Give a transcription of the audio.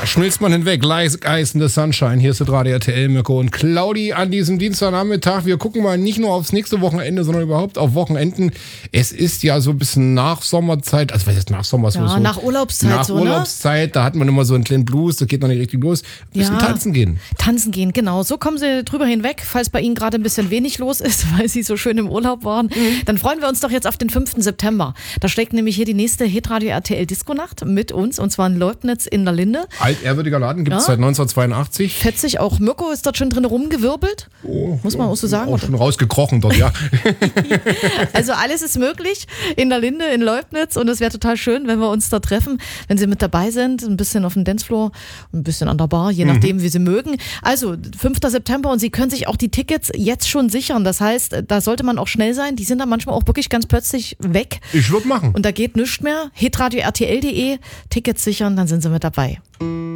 schmilzt man hinweg. Like Ice in the Sunshine. Hier ist das Radio RTL, Mirko und Claudi an diesem Dienstagnachmittag. Wir gucken mal nicht nur aufs nächste Wochenende, sondern überhaupt auf Wochenenden. Es ist ja so ein bisschen nach Sommerzeit. Also was ist nach Sommer? Ja, so, nach Urlaubszeit. Nach so, Urlaubszeit, da hat man immer so einen kleinen Blues. Das geht noch nicht richtig los. Ein bisschen tanzen gehen. Tanzen gehen, genau. So kommen Sie drüber hinweg, falls bei Ihnen gerade ein bisschen wenig los ist, weil Sie so schön im Urlaub waren. Dann freuen wir uns doch jetzt auf den 5. September. Da steckt nämlich hier die nächste Hitradio RTL Disco-Nacht mit uns, und zwar in Leubnitz in der Linde. Altehrwürdiger Laden, gibt es seit 1982. Fetzig, auch Mirko ist dort schon drin rumgewirbelt. Muss man auch so sagen. Auch schon rausgekrochen dort, ja. Also alles ist möglich in der Linde in Leubnitz, und es wäre total schön, wenn wir uns da treffen, wenn Sie mit dabei sind, ein bisschen auf dem Dancefloor, ein bisschen an der Bar, je nachdem, wie Sie mögen. Also 5. September, und Sie können sich auch die Tickets jetzt schon sichern. Das heißt, da sollte man auch schnell sein. Die sind dann manchmal auch wirklich ganz plötzlich weg. Ich würde machen. Und da geht nichts mehr. hitradio-rtl.de, Tickets sichern, dann sind Sie mit dabei.